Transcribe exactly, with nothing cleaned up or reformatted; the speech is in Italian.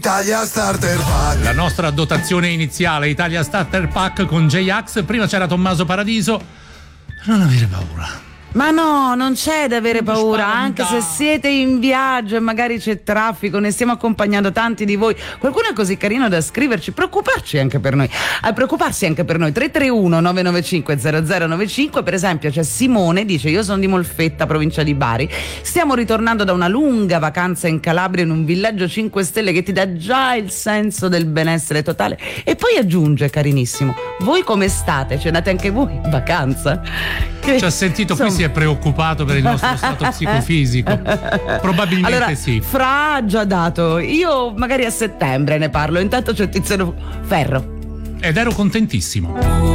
Italia Starter Pack. La nostra dotazione iniziale Italia Starter Pack con J-Ax. Prima c'era Tommaso Paradiso. Non avere paura. Ma no, non c'è da avere paura, anche se siete in viaggio e magari c'è traffico, ne stiamo accompagnando tanti di voi. Qualcuno è così carino da scriverci, preoccuparci anche per noi, a preoccuparsi anche per noi. Tre tre uno nove nove cinque zero zero nove cinque, per esempio c'è Simone, dice: io sono di Molfetta, provincia di Bari, stiamo ritornando da una lunga vacanza in Calabria in un villaggio cinque stelle che ti dà già il senso del benessere totale. E poi aggiunge, carinissimo: voi come state? Ci andate anche voi in vacanza? Che, ci ha sentito insomma... qui si è preoccupato per il nostro stato psicofisico. Probabilmente allora, sì. Fra ha già dato, io magari a settembre ne parlo, intanto c'è Tiziano Ferro ed ero contentissimo.